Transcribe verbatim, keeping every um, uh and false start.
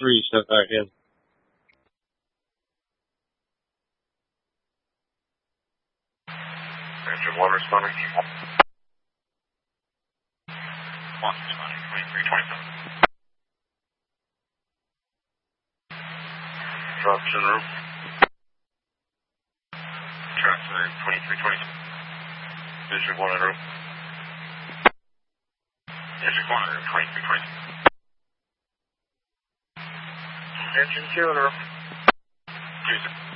three, step back in. Engine one responding. One responding, twenty-three twenty-seven. Drops en route. Transfer twenty-three twenty-seven. District one en route. District one en route, twenty-three twenty-seven. Engine two en route. two